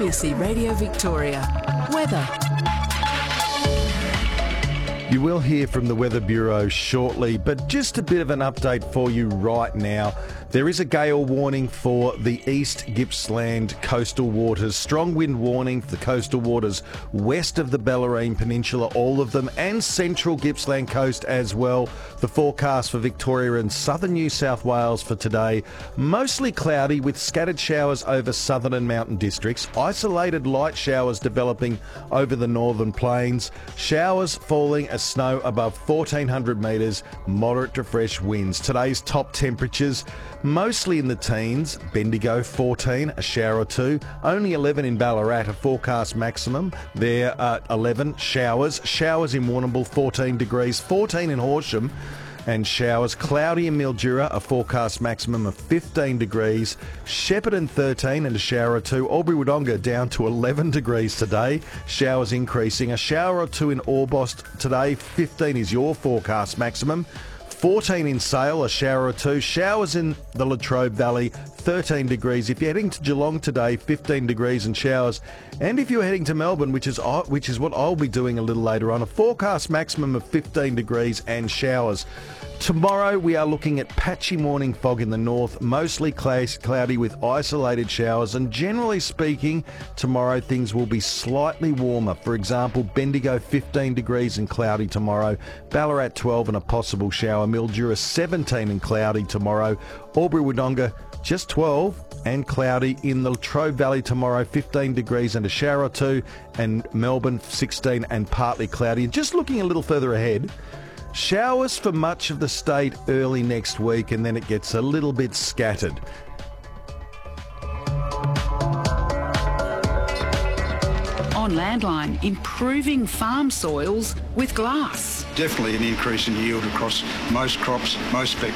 ABC Radio Victoria. Weather. You will hear from the Weather Bureau shortly, but just a bit of an update for you right now. There is a gale warning for the East Gippsland coastal waters. Strong wind warning for the coastal waters west of the Bellarine Peninsula, all of them, and central Gippsland coast as well. The forecast for Victoria and southern New South Wales for today, mostly cloudy with scattered showers over southern and mountain districts. Isolated light showers developing over the northern plains. Showers falling as snow above 1,400 metres, moderate to fresh winds. Today's top temperatures, mostly in the teens. Bendigo 14, a shower or two. Only 11 in Ballarat, a forecast maximum. There are 11 showers. Showers in Warrnambool 14 degrees, 14 in Horsham. And showers. Cloudy in Mildura, a forecast maximum of 15 degrees. Shepparton 13 and a shower or two. Albury-Wodonga down to 11 degrees today. Showers increasing. A shower or two in Orbost today. 15 is your forecast maximum. 14 in Sale, a shower or two. Showers in the Latrobe Valley, 13 degrees. If you're heading to Geelong today, 15 degrees and showers. And if you're heading to Melbourne, which is what I'll be doing a little later on, a forecast maximum of 15 degrees and showers. Tomorrow we are looking at patchy morning fog in the north, mostly cloudy with isolated showers, and generally speaking, tomorrow things will be slightly warmer. For example, Bendigo 15 degrees and cloudy tomorrow, Ballarat 12 and a possible shower, Mildura 17 and cloudy tomorrow, Albury-Wodonga just 12 and cloudy. In the Latrobe Valley tomorrow, 15 degrees and a shower or two, and Melbourne 16 and partly cloudy. And just looking a little further ahead, showers for much of the state early next week, and then it gets a little bit scattered. On Landline, improving farm soils with glass. Definitely an increase in yield across most crops, most spec